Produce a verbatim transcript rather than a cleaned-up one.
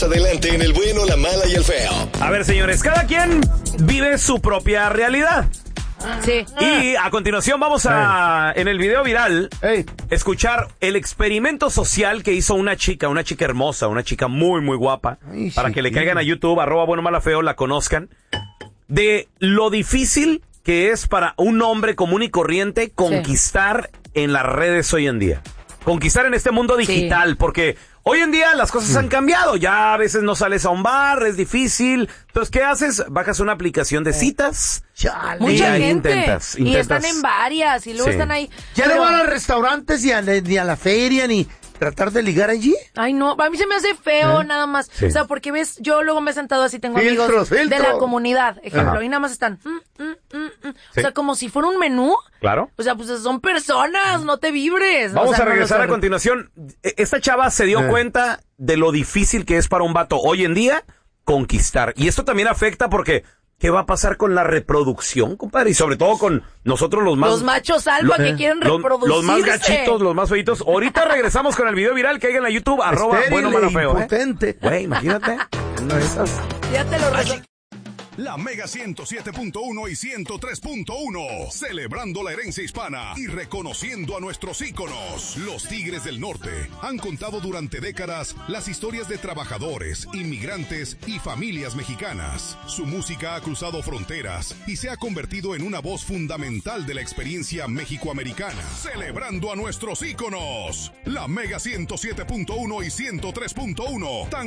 más adelante en El Bueno, la Mala y el Feo. A ver, señores, cada quien vive su propia realidad. Sí. Y a continuación vamos a, en el video viral, Ey. escuchar el experimento social que hizo una chica, una chica hermosa, una chica muy, muy guapa, Ay, para que le chiquilla. caigan a YouTube, arroba bueno, mala, feo, la conozcan, de lo difícil que es para un hombre común y corriente conquistar en las redes hoy en día. Conquistar en este mundo digital, Sí. porque hoy en día las cosas han cambiado. Ya a veces no sales a un bar, es difícil. Entonces, ¿qué haces? Bajas una aplicación de citas. Chale. Y Mucha ahí gente. intentas, Y intentas. están en varias y luego Sí. están ahí. Ya Pero- no van a restaurantes ni a, la- ni a la feria ni tratar de ligar allí. Ay, no, a mí se me hace feo ¿Eh? nada más. Sí. O sea, porque ves, yo luego me he sentado así, tengo Filtros, amigos de filtros. la comunidad, ejemplo, Ajá. y nada más están. mm, mm, mm, mm. Sí. O sea, como si fuera un menú. Claro. O sea, pues son personas, no te vibres. Vamos O sea, a no regresar los- a continuación. E- Esta chava se dio Eh. cuenta de lo difícil que es para un vato hoy en día conquistar. Y esto también afecta porque, ¿qué va a pasar con la reproducción, compadre? Y sobre todo con nosotros los más... Los machos alfa lo- que quieren los, reproducirse. los más gachitos, los más feitos. Ahorita regresamos con el video viral que hay en la YouTube, arroba Estéril bueno, malo, e feo. ¿eh? impotente. Güey, imagínate. Una de esas. Ya te lo resol- La Mega ciento siete punto uno y ciento tres punto uno. Celebrando la herencia hispana y reconociendo a nuestros íconos. Los Tigres del Norte han contado durante décadas las historias de trabajadores, inmigrantes y familias mexicanas. Su música ha cruzado fronteras y se ha convertido en una voz fundamental de la experiencia mexicoamericana. Celebrando a nuestros íconos. La Mega ciento siete punto uno y ciento tres punto uno. Tan